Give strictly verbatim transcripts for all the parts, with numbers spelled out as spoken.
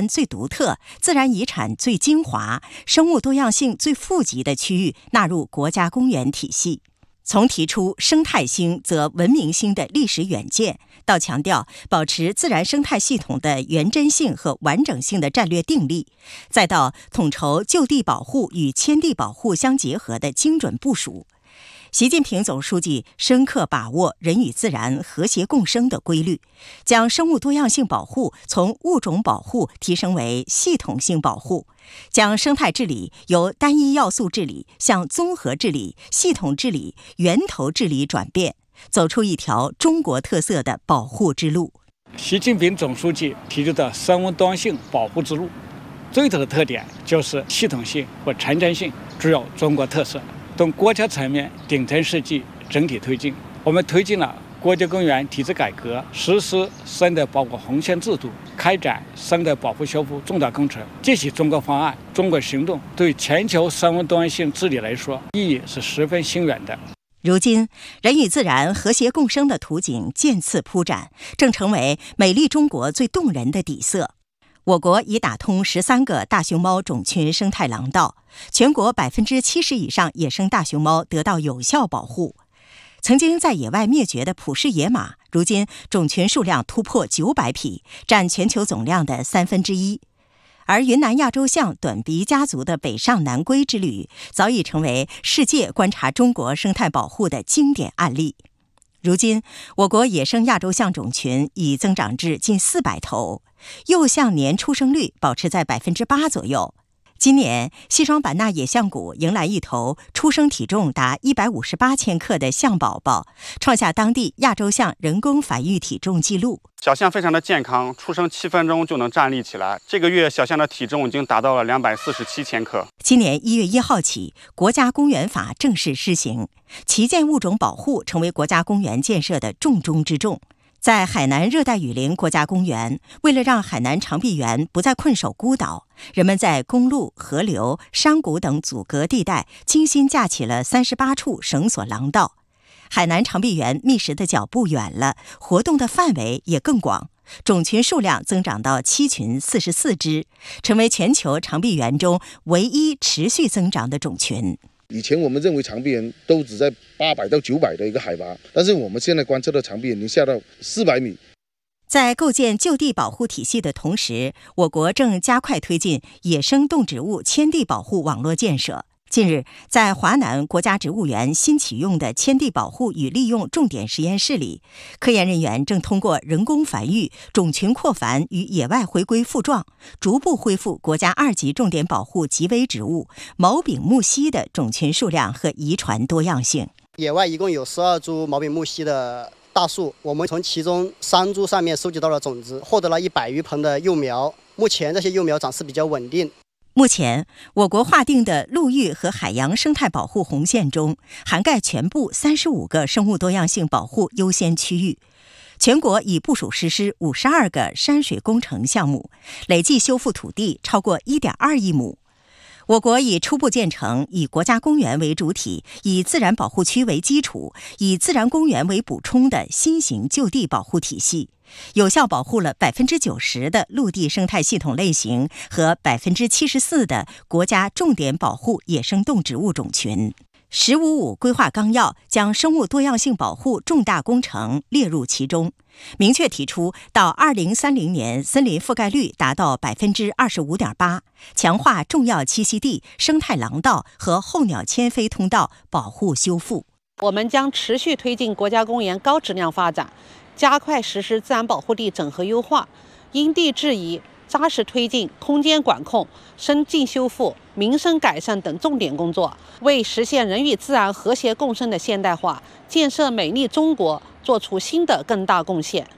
最独特、自然遗产最精华、生物多样性最富集的区域纳入国家公园体系。从提出生态兴则文明兴的历史远见，到强调保持自然生态系统的原真性和完整性的战略定力，再到统筹就地保护与迁地保护相结合的精准部署，习近平总书记深刻把握人与自然和谐共生的规律，将生物多样性保护从物种保护提升为系统性保护，将生态治理由单一要素治理向综合治理、系统治理、源头治理转变，走出一条中国特色的保护之路。 习近平总书记提出的生物多样性保护之路，最大的特点就是系统性和前瞻性，具有中国特色。从国家层面顶层设计整体推进，我们推进了国家公园体制改革，实施生态保护红线制度，开展生态保护修复重大工程。这些中国方案、中国行动对全球生物多样性治理来说，意义是十分深远的。 如今，人与自然和谐共生的图景渐次铺展，正成为美丽中国最动人的底色。我国已打通十三个大熊猫种群生态廊道，全国百分之七十以上野生大熊猫得到有效保护。曾经在野外灭绝的普氏野马，如今种群数量突破九百匹，占全球总量的三分之一。而云南亚洲象短鼻家族的北上南归之旅，早已成为世界观察中国生态保护的经典案例。如今，我国野生亚洲象种群已增长至近四百头，幼象年出生率保持在百分之八左右。今年，西双版纳野象谷迎来一头出生体重达一百五十八千克的象宝宝，创下当地亚洲象人工繁育体重纪录。 小象非常的健康，出生七分钟就能站立起来。这个月小象的体重已经达到了两百四十七千克。 今年一月一号起，国家公园法正式施行，旗舰物种保护成为国家公园建设的重中之重。在海南热带雨林国家公园，为了让海南长臂猿不再困守孤岛，人们在公路、河流、山谷等阻隔地带精心架起了三十八处绳索廊道。海南长臂猿觅食的脚步远了，活动的范围也更广，种群数量增长到七群四十四只，成为全球长臂猿中唯一持续增长的种群。 以前我们认为长臂猿都只在八百到九百的一个海拔，但是我们现在观测到长臂猿已经下到四百米。 在构建就地保护体系的同时，我国正加快推进野生动植物迁地保护网络建设。近日，在华南国家植物园新启用的迁地保护与利用重点实验室里，科研人员正通过人工繁育、种群扩繁与野外回归复壮，逐步恢复国家二级重点保护极危植物毛柄木犀的种群数量和遗传多样性。 野外一共有十二株毛柄木犀的大树，我们从其中三株上面收集到了种子，获得了一百余盆的幼苗。目前这些幼苗长势比较稳定。 目前，我国划定的陆域和海洋生态保护红线中，涵盖全部三十五个生物多样性保护优先区域。全国已部署实施五十二个山水工程项目，累计修复土地超过一点二亿亩。我国已初步建成以国家公园为主体、以自然保护区为基础、以自然公园为补充的新型就地保护体系，有效保护了百分之九十的陆地生态系统类型和百分之七十四的国家重点保护野生动植物种群。“十五五”规划纲要将生物多样性保护重大工程列入其中，明确提出到二零三零年森林覆盖率达到百分之二十五点八，强化重要栖息地、生态廊道和候鸟迁飞通道保护修复。 我们将持续推进国家公园高质量发展，加快实施自然保护地整合优化，因地制宜，扎实推进空间管控、生境修复、民生改善等重点工作，为实现人与自然和谐共生的现代化、建设美丽中国做出新的更大贡献。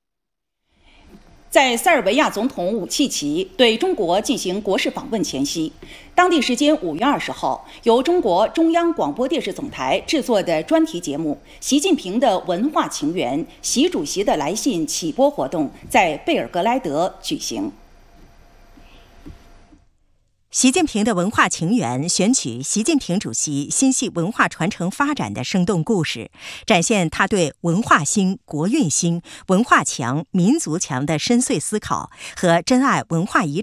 在塞尔维亚总统武契奇对中国进行国事访问前夕，当地时间五月二十号，由中国中央广播电视总台制作的专题节目《习近平的文化情缘：习主席的来信》启播活动在贝尔格莱德举行。 习近平的文化情缘选取习近平主席心系文化传承发展的生动故事，展现他对文化兴、国运兴、文化强、民族强的深邃思考和珍爱文化遗